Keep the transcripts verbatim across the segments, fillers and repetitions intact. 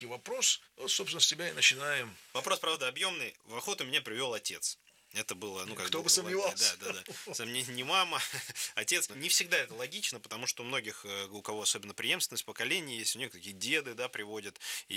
И вопрос, вот, собственно, с тебя и начинаем. Вопрос, правда, объемный. В охоту меня привел отец. Это было, ну, как Кто бы... бы сомневался. Да, да, да. Сам не, не мама, отец. Не всегда это логично, потому что у многих, у кого особенно преемственность поколений есть, у них такие деды, да, приводят,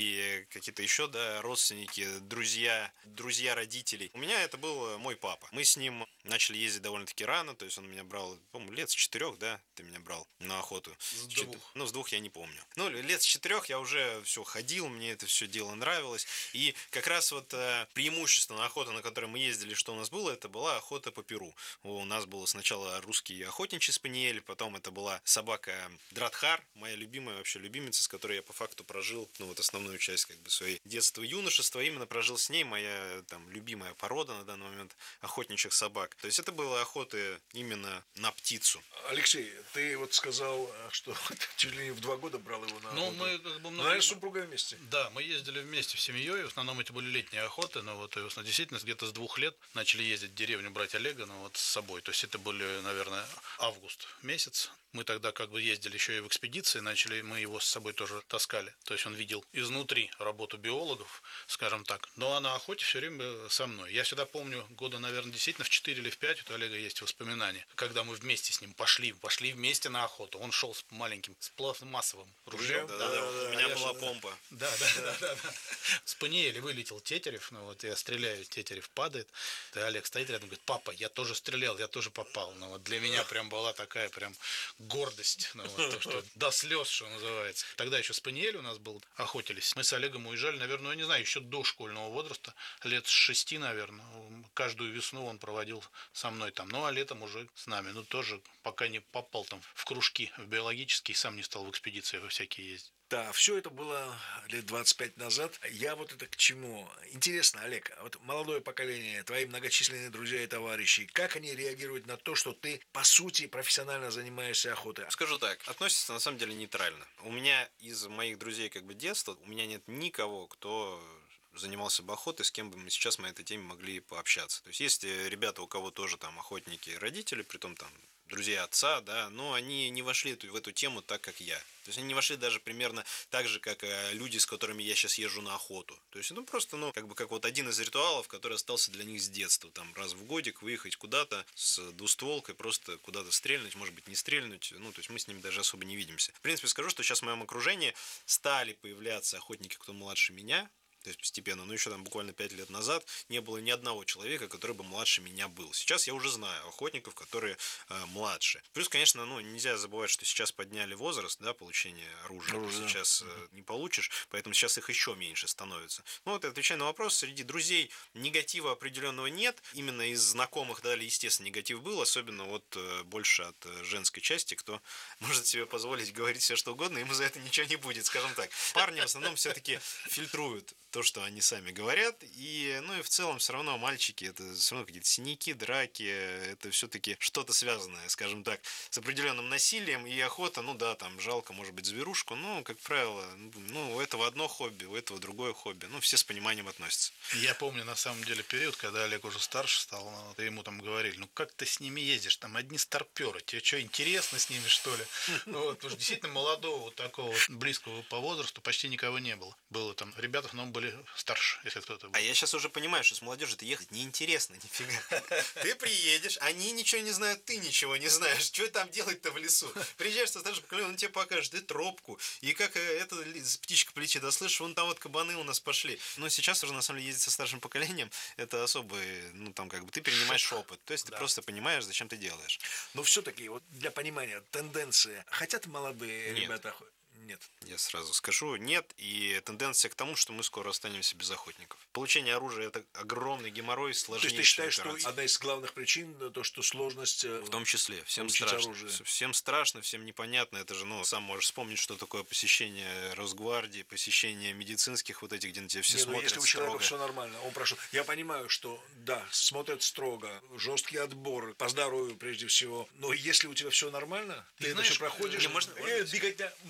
и какие-то еще, да, родственники, друзья, друзья родителей. У меня это был мой папа. Мы с ним начали ездить довольно-таки рано, то есть он меня брал, по-моему, лет с четырех, да, ты меня брал на охоту. С двух. Ну, с двух я не помню. Ну, лет с четырех я уже все ходил, мне это все дело нравилось. И как раз вот преимущество на охоту, на которой мы ездили, что у нас было, это была охота по перу. У нас был сначала русский охотничий спаниель, потом это была собака Дратхар, моя любимая вообще любимица, с которой я по факту прожил, ну, вот основную часть как бы своей детства и юношества, именно прожил с ней, моя там любимая порода на данный момент охотничьих собак. То есть это была охота именно на птицу. Алексей, ты вот сказал, что чуть ли не в два года брал его на охоту. Ну, мы как бы много... Наверное, с супругой вместе. Да, мы ездили вместе с семьей, в основном это были летние охоты, но вот действительно где-то с двух лет начали ездить в деревню брать Олега, ну вот с собой. То есть это были, наверное, август месяц. Мы тогда как бы ездили еще и в экспедиции, начали, мы его с собой тоже таскали. То есть он видел изнутри работу биологов, скажем так. Но на охоте все время со мной. Я всегда помню, года, наверное, действительно в четыре или в пять у Олега есть воспоминания, когда мы вместе с ним пошли, пошли вместе на охоту. Он шел с маленьким, с пластмассовым ружьем. Да, да, да, да, у меня была помпа. Да, да, да, да, да. С паниели вылетел Тетерев, ну вот я стреляю, Тетерев падает. И Олег стоит рядом, говорит: папа, я тоже стрелял, я тоже попал. Ну вот для меня прям была такая прям гордость, ну вот то, что до слез, что называется. Тогда еще спаниель у нас был, охотились. Мы с Олегом уезжали, наверное, я не знаю, еще до школьного возраста, лет с шести, наверное. Каждую весну он проводил со мной там, ну а летом уже с нами. Ну тоже пока не попал там в кружки, в биологические, сам не стал в экспедиции во всякие ездить. Да, все это было лет двадцать пять назад. Я вот это к чему? Интересно, Олег, вот молодое поколение, твои многочисленные друзья и товарищи, как они реагируют на то, что ты, по сути, профессионально занимаешься охотой? Скажу так, относятся на самом деле нейтрально. У меня из моих друзей как бы детства, у меня нет никого, кто занимался бы охотой, с кем бы мы сейчас на этой теме могли пообщаться. То есть есть ребята, у кого тоже там охотники, родители, притом там друзья отца, да, но они не вошли в эту тему так, как я. То есть они не вошли даже примерно так же, как люди, с которыми я сейчас езжу на охоту. То есть, ну, просто, ну, как бы, как вот один из ритуалов, который остался для них с детства. Там, раз в годик выехать куда-то с двустволкой, просто куда-то стрельнуть, может быть, не стрельнуть. Ну, то есть мы с ними даже особо не видимся. В принципе, скажу, что сейчас в моем окружении стали появляться охотники, кто младше меня. То есть постепенно, но еще там буквально пять лет назад не было ни одного человека, который бы младше меня был. Сейчас я уже знаю охотников, которые э, младше. Плюс, конечно, ну, нельзя забывать, что сейчас подняли возраст, да, получения оружия. оружия. Сейчас э, не получишь, поэтому сейчас их еще меньше становится. Ну вот, отвечая на вопрос, среди друзей негатива определенного нет. Именно из знакомых, да, естественно, негатив был, особенно вот э, больше от э, женской части, кто может себе позволить говорить все что угодно, ему за это ничего не будет, скажем так. Парни в основном все-таки фильтруют то, что они сами говорят, и, ну, и в целом все равно мальчики, это все равно какие-то синяки, драки, это все-таки что-то связанное, скажем так, с определенным насилием, и охота, ну да, там жалко, может быть, зверушку, но, как правило, ну, у этого одно хобби, у этого другое хобби, ну, все с пониманием относятся. Я помню, на самом деле, период, когда Олег уже старше стал, ну, ему там говорили: ну, как ты с ними ездишь, там одни старперы, тебе что, интересно с ними, что ли? Вот, потому что действительно молодого, вот такого близкого по возрасту почти никого не было. Было там, ребята в основном были старше, если кто-то был. А я сейчас уже понимаю, что с молодежью-то ехать неинтересно, нифига. Ты приедешь, они ничего не знают, ты ничего не знаешь. Что там делать-то в лесу? Приезжаешь со старшим поколением, он тебе покажет и тропку, и как эта птичка полетит. Да слышишь, вон там вот кабаны у нас пошли. Но сейчас уже, на самом деле, ездить со старшим поколением, это особый, ну, там, как бы, ты перенимаешь опыт. То есть ты Да. просто понимаешь, зачем ты делаешь. Но все-таки, вот для понимания, тенденции, хотят молодые Нет. ребята? Нет. Я сразу скажу, нет, и тенденция к тому, что мы скоро останемся без охотников. Получение оружия – это огромный геморрой, То есть сложнейшая ты считаешь, операция. что одна из главных причин то, что сложность В том числе, всем получить страшно. оружие? Всем страшно, всем непонятно. Это же, ну, сам можешь вспомнить, что такое посещение Росгвардии, посещение медицинских вот этих, где на тебя все Не, ну, смотрят если у человека строго. все нормально, он прошел. Я понимаю, что да, смотрят строго, жесткий отбор, по здоровью прежде всего. Но если у тебя все нормально, ты, Ты это знаешь, все проходишь. не, можно- э, бегать, да, многие просто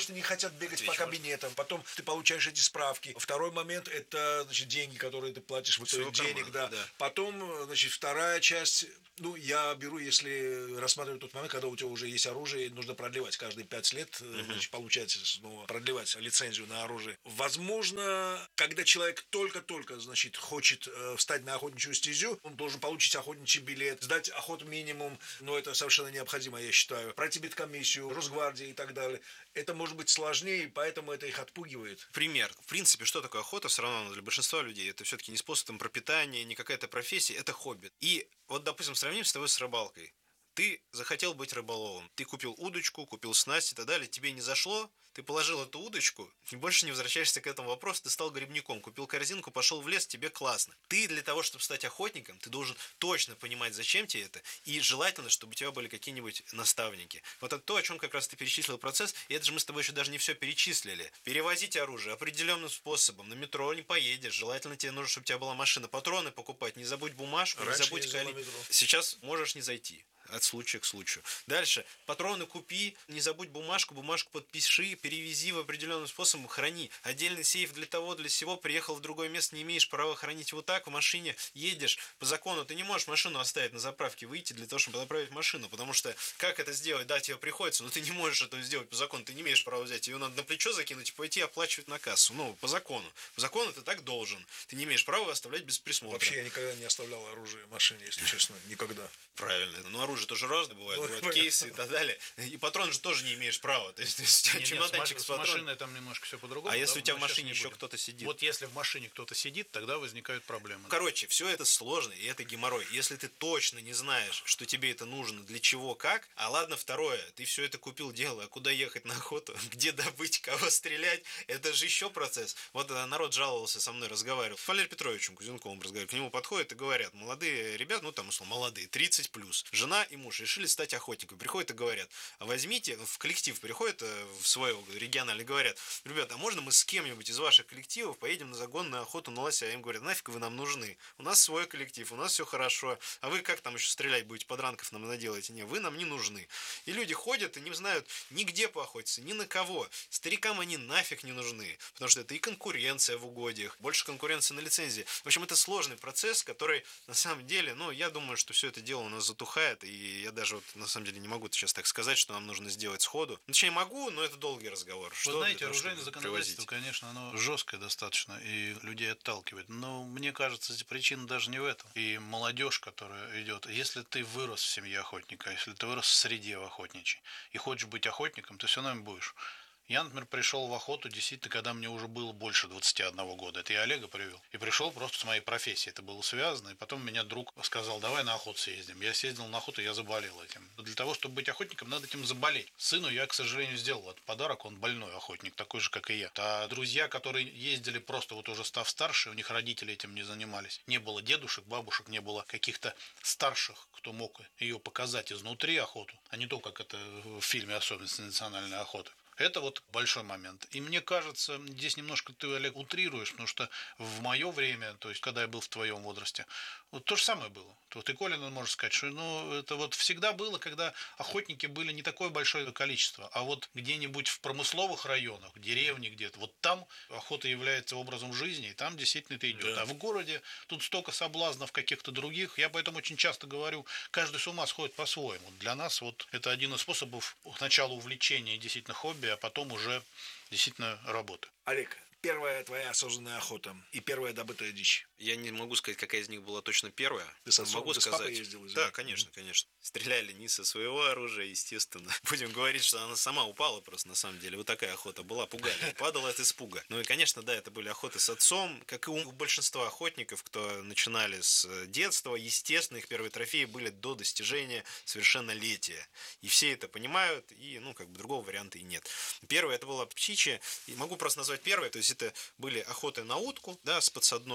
что не хотят бегать Отвечу, по кабинетам. Потом ты получаешь эти справки. Второй момент – это, значит, деньги, которые ты платишь в итоге денег, да. да. Потом, значит, вторая часть, ну, я беру, если рассматриваю тот момент, когда у тебя уже есть оружие, нужно продлевать каждые пять лет, uh-huh. значит, получается снова продлевать лицензию на оружие. Возможно, когда человек только-только, значит, хочет э, встать на охотничью стезю, он должен получить охотничий билет, сдать охоту минимум, но это совершенно необходимо, я считаю, пройти бедкомиссию, Росгвардии и так далее. Это может быть сложнее, поэтому это их отпугивает. Пример. В принципе, что такое охота, все равно для большинства людей это все-таки не способ там, пропитания, не какая-то профессия, это хобби. И вот, допустим, сравним с тобой с рыбалкой. Ты захотел быть рыболовом. Ты купил удочку, купил снасть и так далее. Тебе не зашло, ты положил эту удочку и больше не возвращаешься к этому вопросу. Ты стал грибником, купил корзинку, пошел в лес, тебе классно. Ты для того, чтобы стать охотником, ты должен точно понимать, зачем тебе это. И желательно, чтобы у тебя были какие-нибудь наставники. Вот это то, о чем как раз ты перечислил процесс. И это же мы с тобой еще даже не все перечислили. Перевозить оружие определенным способом. На метро не поедешь. Желательно тебе нужно, чтобы у тебя была машина. Патроны покупать. Не забудь бумажку, Раньше не забудь кали... Сейчас можешь не зайти. От случая к случаю. Дальше. Патроны купи, не забудь бумажку, бумажку подпиши, перевези в определенным способом, храни. Отдельный сейф для того, для всего. Приехал в другое место, не имеешь права хранить его так. В машине едешь. По закону ты не можешь машину оставить на заправке, выйти для того, чтобы заправить машину. Потому что как это сделать? Да, тебе приходится, но ты не можешь это сделать по закону. Ты не имеешь права взять. Ее надо на плечо закинуть и пойти оплачивать на кассу. Ну, по закону. По закону ты так должен. Ты не имеешь права оставлять без присмотра. Вообще я никогда не оставлял оружие в машине, если честно. Никогда. Правильно. Но оружие тоже разное бывает. Бывают кейсы и так далее. И патрон же тоже не имеешь права. То есть, то есть у тебя чемоданчик с патроном. С машиной там немножко все по-другому. А да? если у тебя в Но машине еще кто-то сидит? Вот если в машине кто-то сидит, тогда возникают проблемы. Короче, все это сложно, и это геморрой. Если ты точно не знаешь, что тебе это нужно, для чего, как, а ладно, второе, ты все это купил, дело, а куда ехать на охоту, где добыть, кого стрелять, это же еще процесс. Вот народ жаловался, со мной разговаривал. С Валерием Петровичем Кузенковым разговаривал, к нему подходят и говорят, молодые ребята, ну там, условно, молодые, тридцать плюс, жена и муж решили стать охотниками. Приходят и говорят, возьмите, в коллектив приходят, в свой региональный, говорят, ребята, а можно мы с кем-нибудь из ваших коллективов поедем на загон на охоту на лося? А им говорят, нафиг вы нам нужны? У нас свой коллектив, у нас все хорошо. А вы как там еще стрелять будете, подранков нам наделаете? Не, вы нам не нужны. И люди ходят и не знают нигде поохотиться, ни на кого. Старикам они нафиг не нужны. Потому что это и конкуренция в угодьях, больше конкуренции на лицензии. В общем, это сложный процесс, который на самом деле, ну, я думаю, что все это дело у нас затухает. И я даже вот на самом деле не могу сейчас так сказать, что нам нужно сделать сходу. Точнее, могу, но это долгий разговор. Вы знаете, оружейное законодательство, конечно, оно жесткое достаточно и людей отталкивает. Но мне кажется, причина даже не в этом. И молодежь, которая идет, если ты вырос в семье охотника, если ты вырос в среде охотничьей и хочешь быть охотником, ты все равно им будешь. Я, например, пришел в охоту действительно, когда мне уже было больше двадцати одного года. Это я Олега привел. И пришел просто с моей профессией. Это было связано. И потом меня друг сказал, давай на охоту съездим. Я съездил на охоту, я заболел этим. Для того, чтобы быть охотником, надо этим заболеть. Сыну я, к сожалению, сделал этот подарок. Он больной охотник, такой же, как и я. А друзья, которые ездили просто вот уже став старше, у них родители этим не занимались. Не было дедушек, бабушек, не было каких-то старших, кто мог ее показать изнутри охоту, а не то, как это в фильме «Особенности национальной охоты». Это вот большой момент. И мне кажется, здесь немножко ты, Олег, утрируешь, потому что в мое время, то есть когда я был в твоем возрасте, вот то же самое было. Вот и Колин может сказать, что ну, это вот всегда было, когда охотники были не такое большое количество, а вот где-нибудь в промысловых районах, деревне где-то, вот там охота является образом жизни, и там действительно это идет. Да. А в городе тут столько соблазнов каких-то других. Я поэтому очень часто говорю, каждый с ума сходит по-своему. Для нас вот это один из способов начала увлечения действительно хобби, а потом уже действительно работы. Олег, первая твоя осознанная охота и первая добытая дичь. Я не могу сказать, какая из них была точно первая. Ты с отцом, могу ты сказать. с папой ездил? Извини. Да, конечно, конечно. Стреляли не со своего оружия, естественно. Будем говорить, что она сама упала просто, на самом деле. Вот такая охота была, пугали. Падала от испуга. Ну и, конечно, да, это были охоты с отцом. Как и у большинства охотников, кто начинали с детства, естественно, их первые трофеи были до достижения совершеннолетия. И все это понимают, и, ну, как бы другого варианта и нет. Первое, это была птичья. И могу просто назвать первое, то есть это были охоты на утку, да, с подсадной.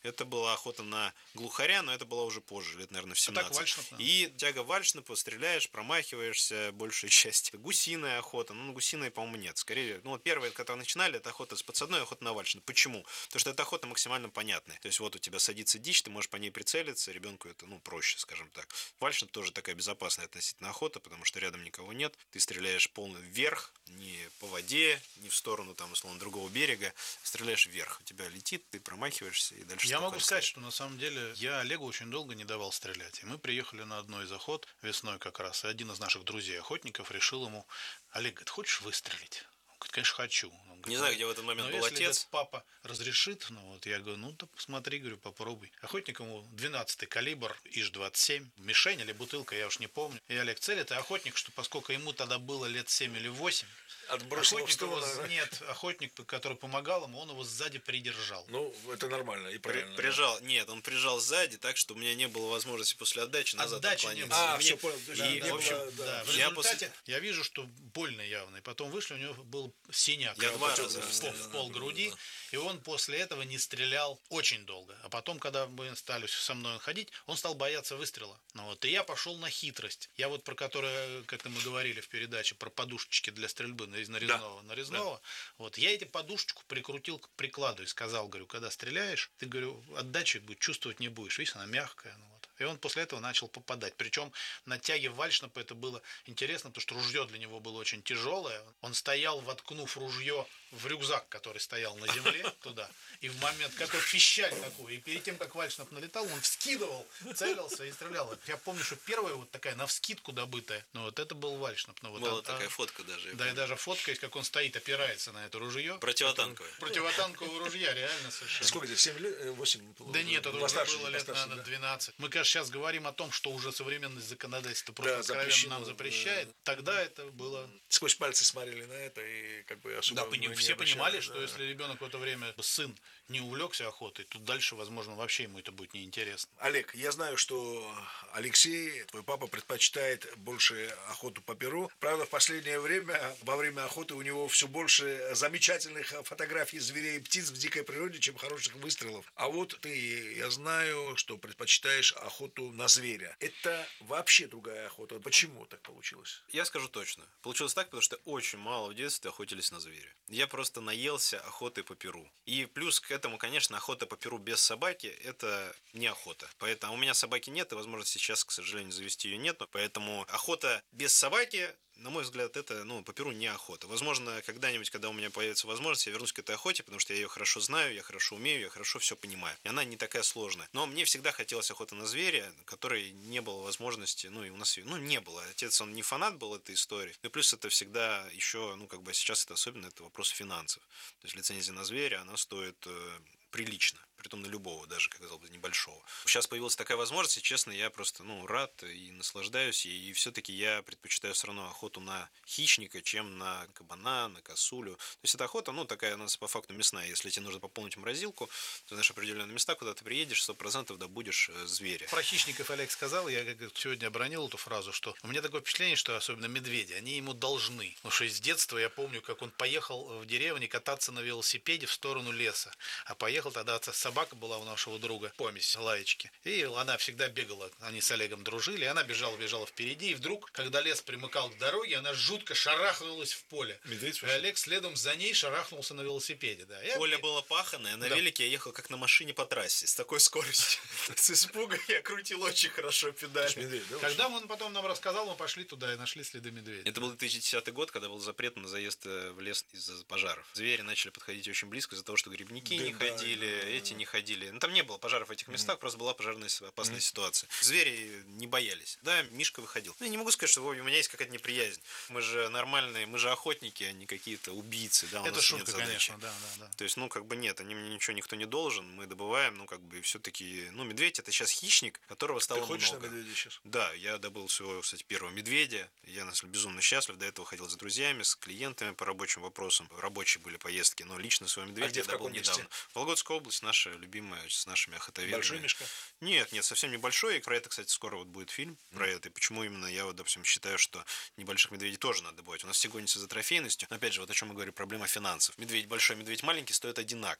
Это была охота на глухаря, но это было уже позже, лет, наверное, в семнадцать. А так вальшнеп, да. И тяга вальшнепа, стреляешь, промахиваешься, большая часть. Гусиная охота, ну, гусиной, по-моему, нет. Скорее, ну, вот первые, которые начинали, это охота с подсадной, охота на вальшнеп. Почему? Потому что эта охота максимально понятная. То есть вот у тебя садится дичь, ты можешь по ней прицелиться, ребенку это, ну, проще, скажем так. Вальшнеп тоже такая безопасная относительно охота, потому что рядом никого нет. Ты стреляешь полно вверх, не по воде, не в сторону, там, условно, другого берега. Стреляешь вверх. У тебя летит, ты промахиваешься и дальше. Я могу сказать, что на самом деле я Олегу очень долго не давал стрелять. И мы приехали на одной из охот весной как раз. И один из наших друзей-охотников решил ему: Олег, говорит, хочешь выстрелить? Он говорит, конечно, хочу. Он говорит, не знаю, где в этот момент но был если, отец. говорит, папа разрешит, ну вот я говорю, ну, так посмотри, говорю, попробуй. Охотник ему двенадцатый калибр, ИЖ двадцать семь, мишень или бутылка, я уж не помню. И Олег целит, и охотник, что поскольку ему тогда было лет семь или восемь, Отбросил в сторону, его, да? нет, охотник, который помогал ему, он его сзади придержал. Ну, это нормально и правильно. При, прижал, да. Нет, он прижал сзади так, что у меня не было возможности после отдачи назад Отдачи отклониться. не было. А, Мне- все понял. И, да, в общем, было, да. Да, в Я результате после- я вижу, что больно явно. И потом вышли, у него был синяк. Я два в раза пол- стрелял, в да, пол груди. И он после этого не стрелял очень долго. А потом, когда мы стали со мной ходить, он стал бояться выстрела. Ну, вот, и я пошел на хитрость. Я вот про которую, как мы говорили в передаче, про подушечки для стрельбы из нарезного. Да. нарезного. Вот, я эти подушечку прикрутил к прикладу и сказал, говорю, когда стреляешь, ты, говорю, отдачи будет чувствовать не будешь. Видишь, она мягкая. Ну, вот. И он после этого начал попадать. Причем на тяге вальшнепа это было интересно, потому что ружье для него было очень тяжелое. Он стоял, воткнув ружье в рюкзак, который стоял на земле, туда. И в момент, как вот пищаль такой, и перед тем, как вальшнеп налетал, он вскидывал, целился и стрелял. Я помню, что первая вот такая навскидку добытая, ну вот это был вальшнеп. Ну, вот, Была а- такая фотка даже. я Да, и помню. даже фотка есть, как он стоит, опирается на это ружье. Противотанковая. Противотанкового ружья, реально совершенно. Сколько тебе? семь лет? восемь? Да нет, это уже Постарше, было лет, постарше, наверное, да. двенадцать. Мы, конечно, сейчас говорим о том, что уже современность законодательства просто Да, откровенно запрещено, нам запрещает. да. Тогда это было... Сквозь пальцы смотрели на это и как бы особо... Да, пони- мы не все обращали, понимали, да. что если ребенок в это время, сын, не увлекся охотой, то дальше, возможно, вообще ему это будет неинтересно. Олег, я знаю, что Алексей, твой папа, предпочитает больше охоту по перу. Правда, в последнее время, во время охоты у него все больше замечательных фотографий зверей и птиц в дикой природе, чем хороших выстрелов. А вот ты, я знаю, что предпочитаешь охоту на зверя. Это вообще другая охота. Почему так получилось? Я скажу точно. Получилось так, потому что очень мало в детстве охотились на зверя. Я просто наелся охотой по перу. И плюс к этому, конечно, охота по перу без собаки – это не охота. Поэтому у меня собаки нет, и, возможно, сейчас, к сожалению, завести ее нет. Поэтому охота без собаки, на мой взгляд, это, ну, по перу не охота. Возможно, когда-нибудь, когда у меня появится возможность, я вернусь к этой охоте, потому что я ее хорошо знаю, я хорошо умею, я хорошо все понимаю. И она не такая сложная. Но мне всегда хотелось охоты на зверя, которой не было возможности, ну, и у нас, ну, не было. Отец, он не фанат был этой истории. Ну, и плюс это всегда еще, ну, как бы сейчас это особенно, это вопрос финансов. То есть лицензия на зверя, она стоит э, прилично. Притом на любого, даже, казалось бы, небольшого. Сейчас появилась такая возможность, и, честно, я просто, ну, рад и наслаждаюсь. И, и все-таки я предпочитаю все равно охоту на хищника, чем на кабана, на косулю. То есть эта охота, ну, такая у нас по факту мясная. Если тебе нужно пополнить морозилку, ты знаешь определенные места, куда ты приедешь, сто процентов добудешь э, зверя. Про хищников Олег сказал, я как сегодня обронил эту фразу, что у меня такое впечатление, что особенно медведи, они ему должны. Потому что из детства я помню, как он поехал в деревне кататься на велосипеде в сторону леса. А поехал тогда с собака была у нашего друга, помесь Лаечки. И она всегда бегала, они с Олегом дружили, и она бежала, бежала впереди, и вдруг, когда лес примыкал к дороге, она жутко шарахнулась в поле. Медведь И Олег следом за ней шарахнулся на велосипеде. Да. Я... Поле было паханое, на Да. велике я ехал как на машине по трассе, с такой скоростью. С испуга я крутил очень хорошо педали. Медведь, да? Когда он потом нам рассказал, мы пошли туда и нашли следы медведя. Это был две тысячи десятый год, когда был запрет на заезд э, в лес из-за пожаров. Звери начали подходить очень близко из-за того, что грибники Да, не да, ходили, да, да, эти да. не ходили. Ну, там не было пожаров в этих местах, просто была пожарная с- опасная ситуация. Звери не боялись. Да, Мишка выходил. Ну, я не могу сказать, что Вове, у меня есть какая-то неприязнь. Мы же нормальные, мы же охотники, а не какие-то убийцы. Да, у Это нас шутка, нет задачи. конечно, да, да, да. То есть, ну, как бы нет, они мне ничего никто не должен, мы добываем, ну, как бы, все-таки, ну, медведь это сейчас хищник, которого стало Ты ходишь много. на медведя сейчас? Да, я добыл своего, кстати, первого медведя. Я, на самом деле, безумно счастлив. До этого ходил с друзьями, с клиентами по рабочим вопросам. Рабочие были поездки, но лично своего медведя где, я в добыл каком месте? недавно. Вологодская область, наша любимая, с нашими охотоведами. Большой мишка? Нет, нет, совсем небольшой. И про это, кстати, скоро вот будет фильм про это. И почему именно я, вот, допустим, считаю, что небольших медведей тоже надо добывать. У нас все гонятся за трофейностью. Но, опять же, вот о чем мы говорим, проблема финансов. Медведь большой, медведь маленький стоят одинаково.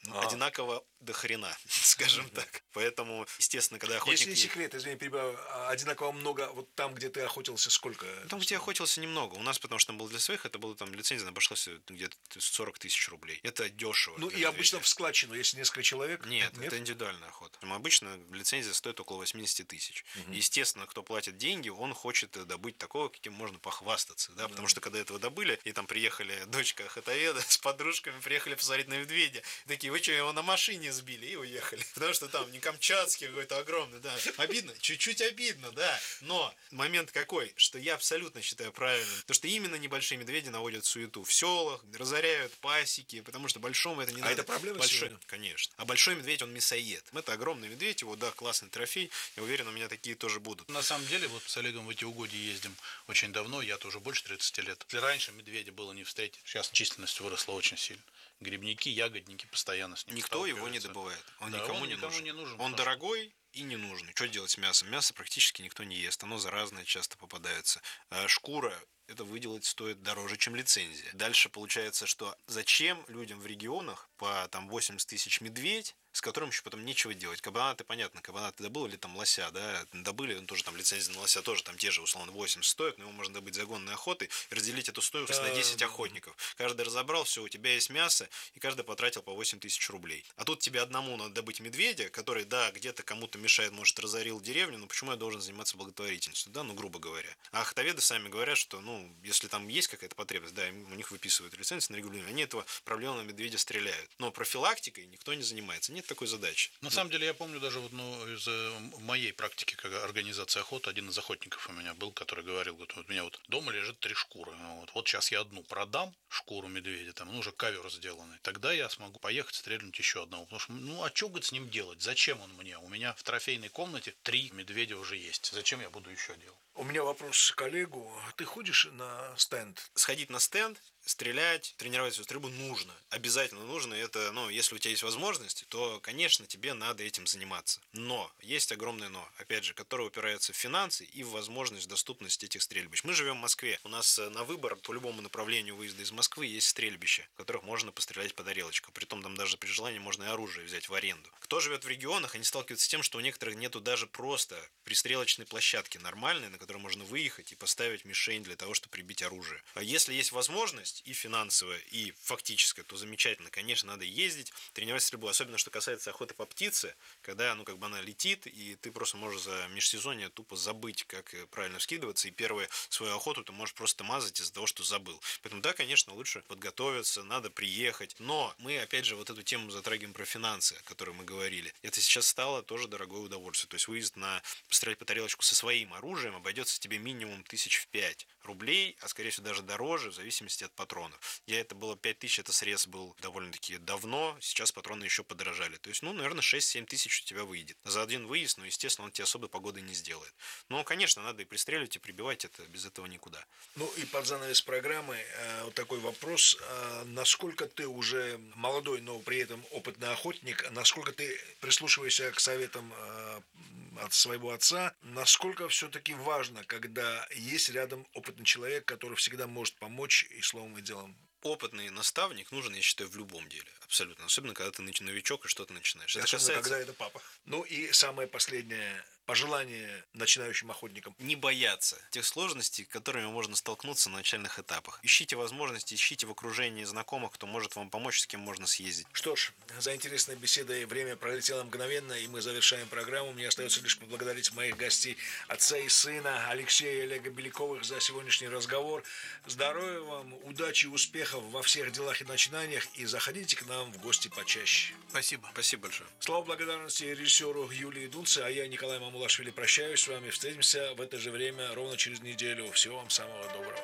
А. одинаково до хрена, скажем так. Поэтому, естественно, когда охотник... Если не секрет, извини, перебиваю, одинаково много, вот там, где ты охотился, сколько? Там, где я охотился, немного. У нас, потому что там было для своих, это было там лицензия, она обошлась где-то сорок тысяч рублей. Это дешево. Ну, и обычно в складчину, если несколько человек? Нет, Нет? это индивидуальная охота. Обычно лицензия стоит около восемьдесят тысяч. Угу. Естественно, кто платит деньги, он хочет добыть такого, каким можно похвастаться. Да? Да. Потому что когда этого добыли, и там приехали дочка охотоведа с подружками, приехали посмотреть на медведя. Такие, вы что, его на машине сбили? И уехали. Потому что там не камчатский какой-то огромный, да. Обидно? Чуть-чуть обидно, да. Но момент какой, что я абсолютно считаю правильным. Потому что именно небольшие медведи наводят суету в селах, разоряют пасеки, потому что большому это не а надо. А это проблема большой, сегодня? Конечно. А большой медведь, он мясоед. Это огромный медведь, его, да, классный трофей. Я уверен, у меня такие тоже будут. На самом деле, вот с Олегом в эти угодья ездим очень давно, я-то уже больше тридцати лет. Если раньше медведя было не встретить, сейчас численность выросла очень сильно. Грибники, ягодники постоянно с ним Никто его не добывает. Он да, никому он не никому нужен. не нужен. Он дорогой и не нужный. Что делать с мясом? Мясо практически никто не ест. Оно заразное, часто попадается. А шкура это выделать стоит дороже, чем лицензия. Дальше получается, что зачем людям в регионах по там восемьдесят тысяч медведь, с которым еще потом нечего делать. Кабана ты, понятно, кабана ты добыл, или там лося, да, добыли, он тоже там лицензия на лося тоже там те же, условно, восемьдесят стоит, но его можно добыть загонной охотой и разделить эту стоимость на десять охотников. Каждый разобрал, все, у тебя есть мясо, и каждый потратил по восемь тысяч рублей. А тут тебе одному надо добыть медведя, который, да, где-то кому-то мешает, может, разорил деревню, но почему я должен заниматься благотворительностью, да, ну, грубо говоря. А охотоведы сами говорят, что, ну, если там есть какая-то потребность, да, у них выписывают лицензию на регулирование, они этого проблемного медведя стреляют. Но профилактикой никто не занимается, нет такой задачи. На самом деле, я помню даже вот, ну, из моей практики, как организация охоты, один из охотников у меня был, который говорил, вот, у меня вот дома лежит три шкуры, вот, вот сейчас я одну продам, шкуру медведя, там, ну, уже ковер сделанный, тогда я смогу поехать стрельнуть еще одного, потому что, ну, а что, говорит, с ним делать, зачем он мне, у меня в трофейной комнате три медведя уже есть, зачем я буду еще делать? У меня вопрос к коллегу. Ты ходишь на стенд? Сходить на стенд, стрелять, тренировать свою стрельбу нужно. Обязательно нужно. Это, ну, если у тебя есть возможность, то, конечно, тебе надо этим заниматься. Но есть огромное но, опять же, которое упирается в финансы и в возможность, доступность этих стрельбищ. Мы живем в Москве. У нас на выбор по любому направлению выезда из Москвы есть стрельбища, в которых можно пострелять по тарелочку. Притом там даже при желании можно и оружие взять в аренду. Кто живет в регионах, они сталкиваются с тем, что у некоторых нету даже просто пристрелочной площадки нормальной, на которой можно выехать и поставить мишень для того, чтобы прибить оружие. А если есть возможность и финансовая, и фактическая, то замечательно. Конечно, надо ездить, тренировать стрельбу. Особенно, что касается охоты по птице, когда, ну, как бы она летит, и ты просто можешь за межсезонье тупо забыть, как правильно вскидываться, и первую свою охоту ты можешь просто мазать из-за того, что забыл. Поэтому, да, конечно, лучше подготовиться, надо приехать. Но мы, опять же, вот эту тему затрагиваем про финансы, о которой мы говорили. Это сейчас стало тоже дорогое удовольствие. То есть выезд на пострелять по тарелочку со своим оружием обойдется тебе минимум тысяч в пять рублей, а скорее всего даже дороже, в зависимости от патронов. Я это было пять тысяч, это срез был довольно-таки давно, сейчас патроны еще подорожали. То есть, ну, наверное, шесть-семь тысяч у тебя выйдет. За один выезд, ну, естественно, он тебе особой погоды не сделает. Но, конечно, надо и пристреливать, и прибивать, это без этого никуда. Ну, и под занавес программы э, вот такой вопрос. Э, насколько ты уже молодой, но при этом опытный охотник, насколько ты прислушиваешься к советам э, от своего отца, насколько все-таки важно, когда есть рядом опытный человек, который всегда может помочь и словом, и делом? Опытный наставник нужен, я считаю, в любом деле. Абсолютно. Особенно, когда ты новичок и что-то начинаешь. Это касается... когда это папа. Ну и самое последнее пожелание начинающим охотникам. Не бояться тех сложностей, с которыми можно столкнуться на начальных этапах. Ищите возможности, ищите в окружении знакомых, кто может вам помочь, с кем можно съездить. Что ж, за интересной беседой время пролетело мгновенно, и мы завершаем программу. Мне остается лишь поблагодарить моих гостей, отца и сына, Алексея и Олега Беляковых, за сегодняшний разговор. Здоровья вам, удачи и успехов во всех делах и начинаниях, и заходите к нам в гости почаще. Спасибо. Спасибо большое. Слава благодарности режиссеру Юлии Дунце, а я, Николай Мамулашвили, прощаюсь с вами. Встретимся в это же время ровно через неделю. Всего вам самого доброго.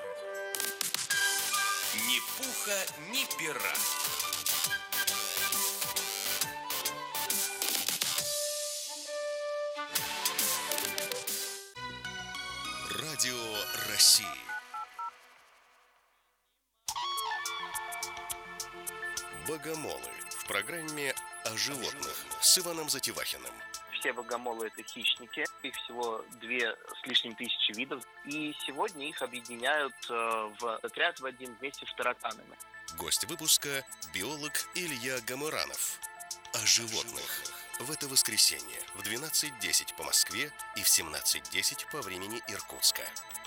Ни пуха, ни пера. Радио России. Богомолы в программе о животных с Иваном Затевахиным. Все богомолы – это хищники. Их всего две с лишним тысячи видов. И сегодня их объединяют в отряд в один вместе с тараканами. Гость выпуска – биолог Илья Гамуранов. о животных. В это воскресенье в двенадцать десять по Москве и в семнадцать десять по времени Иркутска.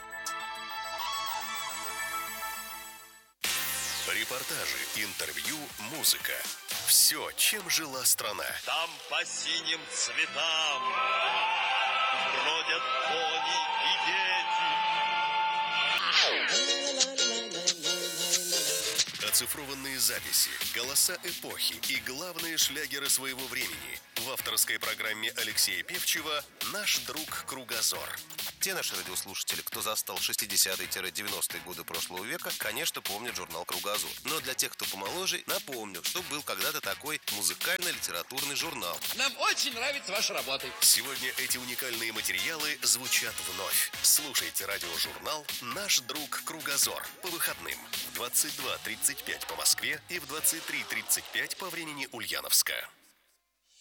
Репортажи, интервью, музыка. Все, чем жила страна. Там по синим цветам бродят кони и дети. Оцифрованные записи, голоса эпохи и главные шлягеры своего времени в авторской программе Алексея Певчева «Наш друг Кругозор». Те наши радиослушатели, кто застал шестидесятые-девяностые годы прошлого века, конечно, помнят журнал «Кругозор». Но для тех, кто помоложе, напомню, что был когда-то такой музыкально-литературный журнал. Нам очень нравится ваша работа. Сегодня эти уникальные материалы звучат вновь. Слушайте радиожурнал «Наш друг Кругозор» по выходным в двадцать два тридцать пять по Москве и в двадцать три тридцать пять по времени Ульяновска.